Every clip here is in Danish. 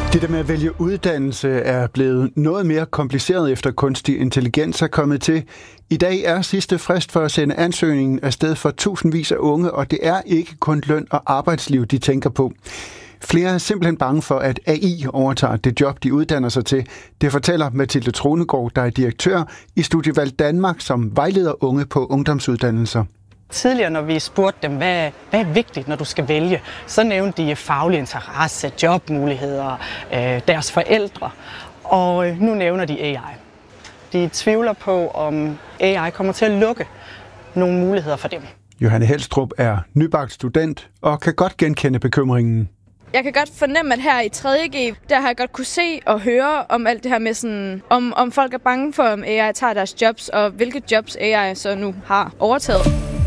Det der med at vælge uddannelse er blevet noget mere kompliceret efter kunstig intelligens er kommet til. I dag er sidste frist for at sende ansøgningen afsted for tusindvis af unge, og det er ikke kun løn og arbejdsliv, de tænker på. Flere er simpelthen bange for, at AI overtager det job, de uddanner sig til. Det fortæller Mathilde Tronegård, der er direktør i Studievalg Danmark, som vejleder unge på ungdomsuddannelser. Tidligere, når vi spurgte dem, hvad er vigtigt, når du skal vælge, så nævnte de faglig interesse, jobmuligheder, deres forældre, og nu nævner de AI. De tvivler på, om AI kommer til at lukke nogle muligheder for dem. Johanne Helstrup er nybagt student og kan godt genkende bekymringen. Jeg kan godt fornemme, at her i 3.G, der har jeg godt kunne se og høre om alt det her med sådan, om folk er bange for, om AI tager deres jobs, og hvilke jobs AI så nu har overtaget.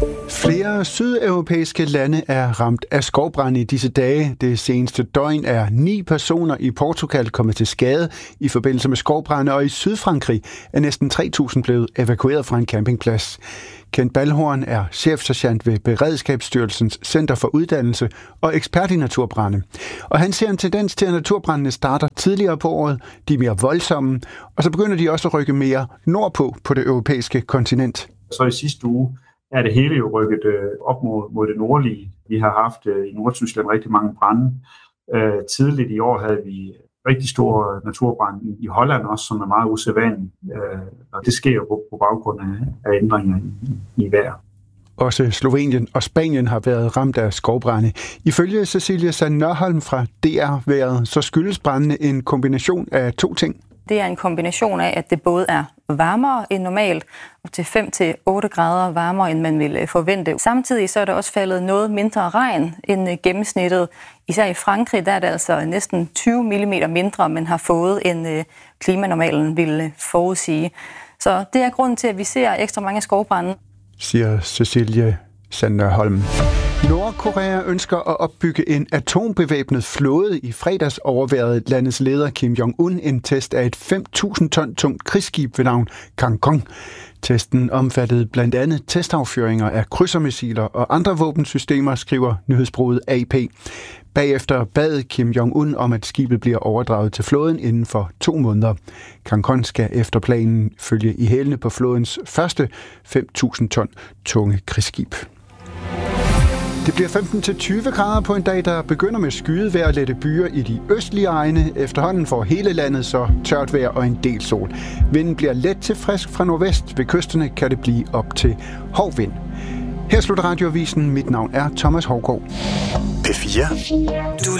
Flere sydeuropæiske lande er ramt af skovbrande i disse dage. Det seneste døgn er 9 personer i Portugal kommet til skade i forbindelse med skovbrande, og i Sydfrankrig er næsten 3.000 blevet evakueret fra en campingplads. Kent Balhorn er chefsergeant ved Beredskabsstyrelsens Center for Uddannelse og ekspert i naturbrande. Og han ser en tendens til, at naturbrandene starter tidligere på året, de er mere voldsomme, og så begynder de også at rykke mere nordpå på det europæiske kontinent. Så i sidste uge er det hele jo rykket op mod det nordlige. Vi har haft i Nordtyskland rigtig mange brande. Tidligt i år havde vi rigtig stor naturbrand i Holland også, som er meget usædvanligt. Og det sker jo på baggrund af ændringer i vejr. Også Slovenien og Spanien har været ramt af skovbrande. Ifølge Cecilie Sand Nørholm fra DR-vejret, så skyldes brandene en kombination af 2 ting. Det er en kombination af, at det både er varmere end normalt, op til 5-8 grader varmere, end man ville forvente. Samtidig så er der også faldet noget mindre regn end gennemsnittet. Især i Frankrig, der er det altså næsten 20 mm mindre, man har fået, end klimanormalen ville forudsige. Så det er grunden til, at vi ser ekstra mange skovbrande, siger Cecilie Sand Nørholm. Nordkorea ønsker at opbygge en atombevæbnet flåde. I fredags overværede landets leder Kim Jong-un en test af et 5.000 ton tungt krigsskib ved navn Kangkong. Testen omfattede blandt andet testaffyringer af krydsermissiler og andre våbensystemer, skriver nyhedsbureauet AP. Bagefter bad Kim Jong-un om, at skibet bliver overdraget til flåden inden for 2 måneder. Kangkong skal efter planen følge i hælene på flådens første 5.000 ton tunge krigsskib. Det bliver 15-20 grader på en dag, der begynder med skyet vejr og lette byer i de østlige egne. Efterhånden får hele landet så tørt vejr og en del sol. Vinden bliver let til frisk fra nordvest. Ved kysterne kan det blive op til hård vind. Her slutter Radioavisen. Mit navn er Thomas Hougaard. P4. Du